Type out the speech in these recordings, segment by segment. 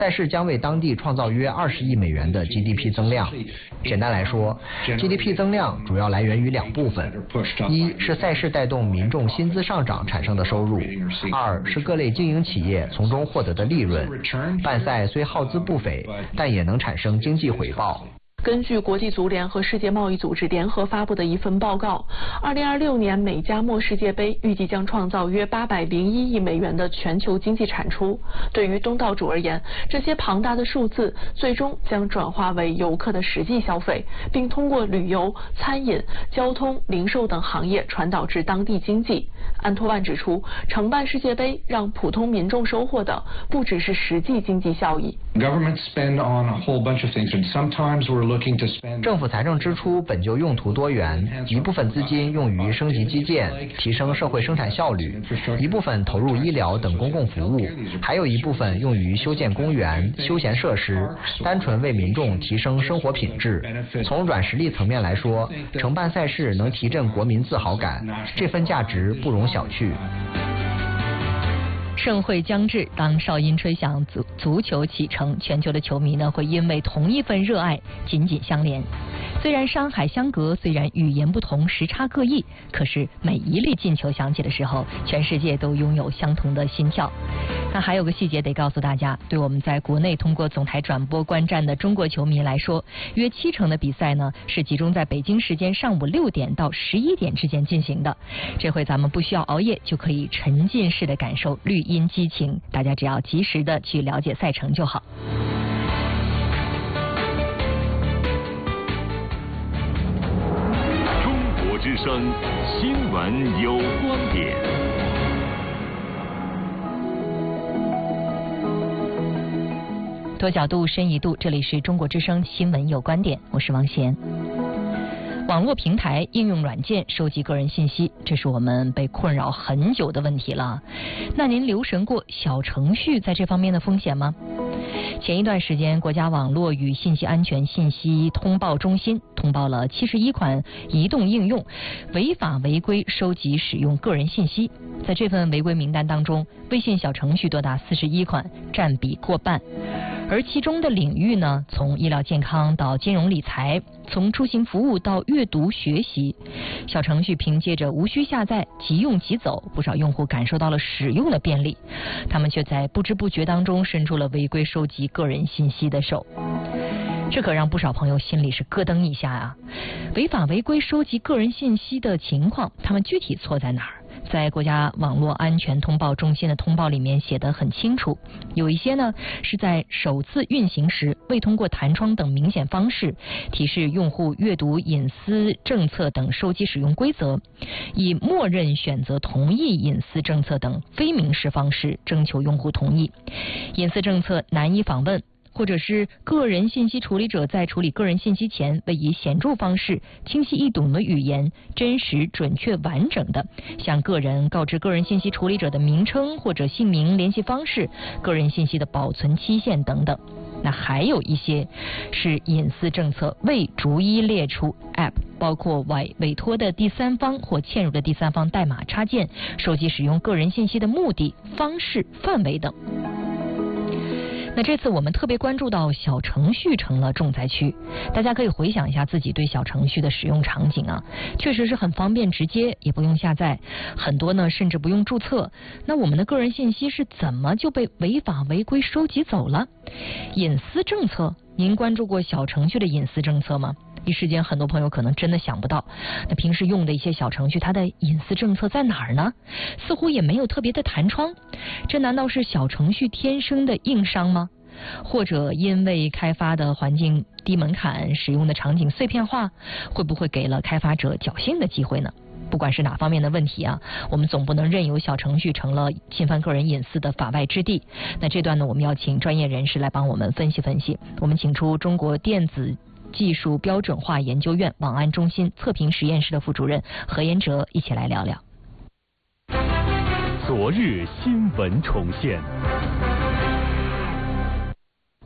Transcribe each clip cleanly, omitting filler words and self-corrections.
赛事将为当地创造约20亿美元的 GDP 增量。简单来说 ，GDP 增量主要来源于2部分：一是赛事带动民众薪资上涨产生的收入；二是各类经营企业从中获得的利润。办赛虽耗资不菲，但也能产生经济回报。 根据国际足联和世界贸易组织联合发布的一份报告，2026年美加墨世界杯预计将创造约801亿美元的全球经济产出。对于东道主而言，这些庞大的数字最终将转化为游客的实际消费，并通过旅游、餐饮、交通、零售等行业传导至当地经济。安托万指出，承办世界杯让普通民众收获的不只是实际经济效益。 政府财政支出本就用途多元，一部分资金用于升级基建，提升社会生产效率，一部分投入医疗等公共服务，还有一部分用于修建公园、休闲设施，单纯为民众提升生活品质。从软实力层面来说，承办赛事能提振国民自豪感，这份价值不容小觑。 盛会将至，当哨音吹响，足球启程，全球的球迷呢会因为同一份热爱紧紧相连。虽然山海相隔，虽然语言不同，时差各异，可是每一粒进球响起的时候，全世界都拥有相同的心跳。那还有个细节得告诉大家，对我们在国内通过总台转播观战的中国球迷来说，约70%的比赛呢是集中在北京时间上午6点到11点之间进行的。这回咱们不需要熬夜，就可以沉浸式的感受绿茵激情，大家只要及时的去了解赛程就好。 中国之声新闻有观点。 多角度，深一度，这里是中国之声新闻有观点，我是王贤。网络平台、应用软件收集个人信息，这是我们被困扰很久的问题了。那您留神过小程序在这方面的风险吗？前一段时间，国家网络与信息安全信息通报中心通报了71款移动应用违法违规收集使用个人信息。在这份违规名单当中，微信小程序多达41款，占比过半。而其中的领域呢，从医疗健康到金融理财，从出行服务到阅读学习，小程序凭借着无需下载、即用即走，不少用户感受到了使用的便利，他们却在不知不觉当中伸出了违规收集个人信息的手。这可让不少朋友心里是咯噔一下啊！违法违规收集个人信息的情况，他们具体错在哪儿？在国家网络安全通报中心的通报里面写得很清楚，有一些呢是在首次运行时未通过弹窗等明显方式提示用户阅读隐私政策等收集使用规则，以默认选择同意隐私政策等非明示方式征求用户同意，隐私政策难以访问，或者是个人信息处理者在处理个人信息前，未以显著方式、清晰易懂的语言、真实、准确、完整的向个人告知个人信息处理者的名称或者姓名、联系方式、个人信息的保存期限等等。那还有一些是隐私政策未逐一列出 App， 包括委托的第三方或嵌入的第三方代码插件，收集使用个人信息的目的、方式、范围等。那这次我们特别关注到小程序成了重灾区，大家可以回想一下自己对小程序的使用场景啊，确实是很方便直接，也不用下载，很多呢甚至不用注册。那我们的个人信息是怎么就被违法违规收集走了？隐私政策，您关注过小程序的隐私政策吗？一时间很多朋友可能真的想不到，那平时用的一些小程序，它的隐私政策在哪儿呢？似乎也没有特别的弹窗，这难道是小程序天生的硬伤吗？或者因为开发的环境低门槛，使用的场景碎片化，会不会给了开发者侥幸的机会呢？不管是哪方面的问题啊，我们总不能任由小程序成了侵犯个人隐私的法外之地。那这段呢，我们要请专业人士来帮我们分析分析。我们请出中国电子技术标准化研究院网安中心测评实验室的副主任何延哲一起来聊聊。 昨日新闻重现。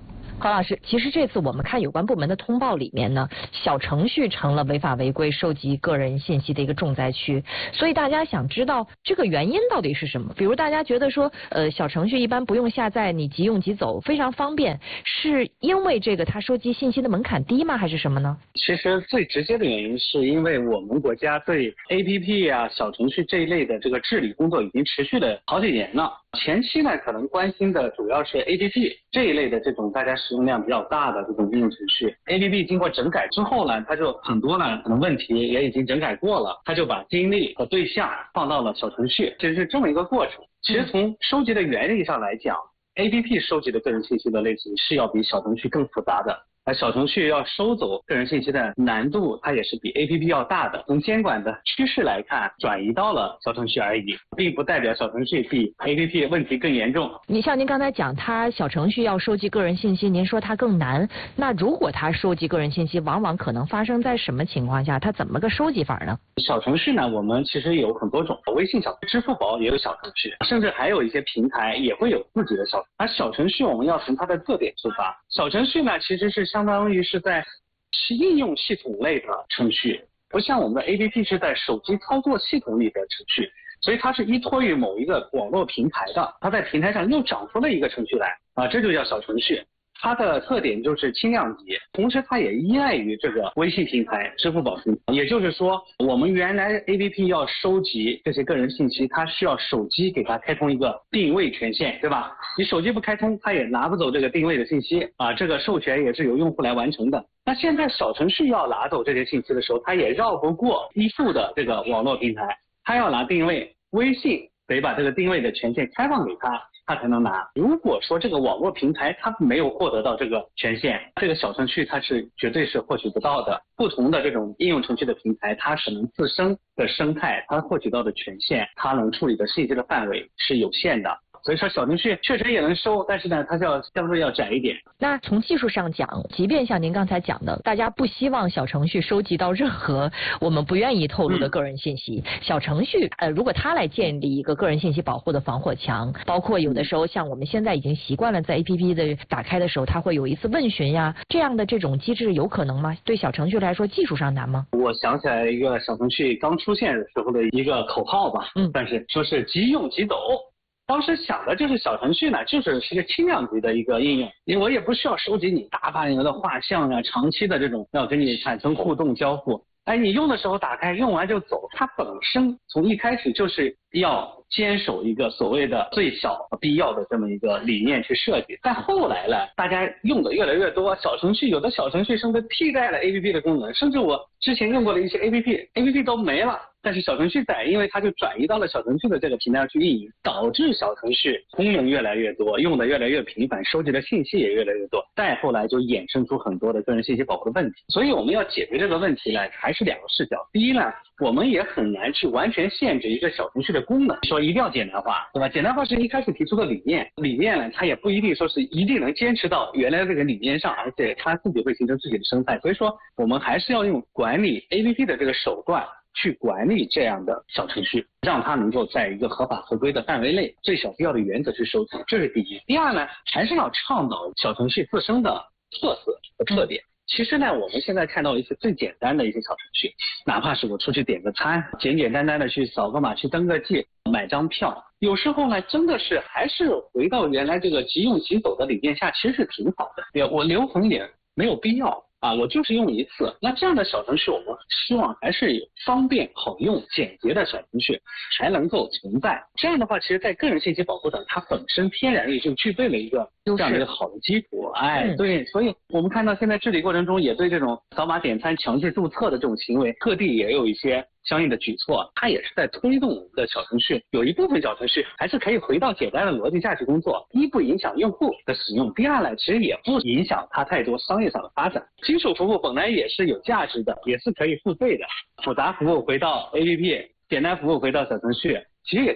高老师，其实这次我们看有关部门的通报里面呢，小程序成了违法违规收集个人信息的一个重灾区，所以大家想知道这个原因到底是什么？比如大家觉得说，小程序一般不用下载，你即用即走，非常方便，是因为这个它收集信息的门槛低吗？还是什么呢？ 其实最直接的原因是因为我们国家对 APP 啊、小程序这一类的这个治理工作已经持续了好几年了。前期呢，可能关心的主要是 APP 这一类的这种大家使用量比较大的这种应用程序。APP 经过整改之后呢，它就很多呢可能问题也已经整改过了，它就把精力和对象放到了小程序，其实是这么一个过程。其实从收集的原理上来讲，APP 收集的个人信息的类型是要比小程序更复杂的。而小程序要收走个人信息的难度，它也是比 APP 要大的。从监管的趋势来看，转移到了小程序而已，并不代表小程序比 APP 问题更严重。 你像您刚才讲，它小程序要收集个人信息，您说它更难。那如果它收集个人信息，往往可能发生在什么情况下？它怎么个收集法呢？ 小程序呢，我们其实有很多种，微信小程序、支付宝也有小程序，甚至还有一些平台也会有自己的小程序。而小程序我们要从它的特点出发，小程序呢其实是相当于是在应用系统类的程序，不像我们的 APP 是在手机操作系统里的程序，所以它是依托于某一个网络平台的，它在平台上又长出了一个程序来啊，这就叫小程序。它的特点就是轻量级，同时它也依赖于这个微信平台、支付宝平台。也就是说，我们原来 APP 要收集这些个人信息，它需要手机给它开通一个定位权限，对吧？你手机不开通，它也拿不走这个定位的信息啊，这个授权也是由用户来完成的。那现在小程序要拿走这些信息的时候，它也绕不过依附的这个网络平台，它要拿定位，微信得把这个定位的权限开放给它才能拿。如果说这个网络平台它没有获得到这个权限，这个小程序它是绝对是获取不到的。不同的这种应用程序的平台，它可能自身的生态，它获取到的权限，它能处理的信息的范围是有限的。所以说小程序确实也能收，但是呢，它相对要窄一点。 那从技术上讲，即便像您刚才讲的，大家不希望小程序收集到任何我们不愿意透露的个人信息，小程序如果它来建立一个个人信息保护的防火墙，包括有的时候像我们现在已经习惯了在 APP 的打开的时候，它会有一次问询呀，这样的这种机制有可能吗？对小程序来说，技术上难吗？ 我想起来一个小程序刚出现的时候的一个口号吧，但是说是即用即走。当时想的就是小程序呢，就是一个轻量级的一个应用，因为我也不需要收集你大范围的画像啊，长期的这种要跟你产生互动交互。哎，你用的时候打开，用完就走。它本身从一开始就是要坚守一个所谓的最小必要的这么一个理念去设计。但后来呢，大家用的越来越多，小程序有的小程序甚至替代了 APP 的功能，甚至我之前用过的一些 APP 都没了。但是小程序在，因为它就转移到了小程序的这个平台上去运营，导致小程序功能越来越多，用的越来越频繁，收集的信息也越来越多，再后来就衍生出很多的个人信息保护的问题。所以我们要解决这个问题呢，还是两个视角。第一呢，我们也很难去完全限制一个小程序的功能，说一定要简单化，对吧？简单化是一开始提出的理念呢，它也不一定说是一定能坚持到原来这个理念上，而且它自己会形成自己的生态。所以说，我们还是要用管理 APP 的这个手段去管理这样的小程序，让它能够在一个合法合规的范围内，最小必要的原则去收集，这是第一。第二呢，还是要倡导小程序自身的特色和特点。其实呢，我们现在看到一些最简单的一些小程序，哪怕是我出去点个餐，简简单单的去扫个码，去登个记，买张票，有时候呢，真的是还是回到原来这个即用即走的理念下，其实是挺好的。我留痕也没有必要。我就是用一次。那这样的小程序，我们希望还是有方便、好用、简洁的小程序还能够存在。这样的话，其实在个人信息保护上，它本身天然也就具备了一个这样的一个好的基础。对，所以我们看到现在治理过程中，也对这种扫码点餐强制注册的这种行为，各地也有一些相应的举措，它也是在推动我们的小程序。有一部分小程序还是可以回到简单的逻辑下去工作，一不影响用户的使用，第二呢，其实也不影响它太多商业上的发展。基础服务本来也是有价值的，也是可以付费的，复杂服务回到 APP， 简单服务回到小程序，其实也挺好。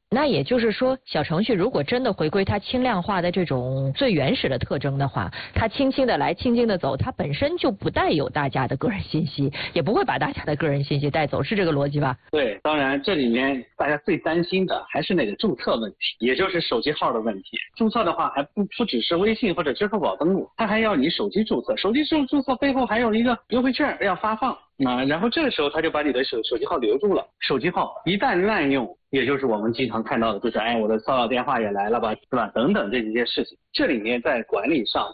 那也就是说，小程序如果真的回归它轻量化的这种最原始的特征的话，它轻轻的来，轻轻的走，它本身就不带有大家的个人信息，也不会把大家的个人信息带走，是这个逻辑吧？ 对，当然这里面大家最担心的还是那个注册问题，也就是手机号的问题。注册的话还不只是微信或者支付宝登录，它还要你手机注册，手机注册背后还有一个优惠券要发放。然后这个时候他就把你的手机号留住了。手机号一旦滥用，也就是我们经常看到的，就是我的骚扰电话也来了吧，是吧？等等这些事情，这里面在管理上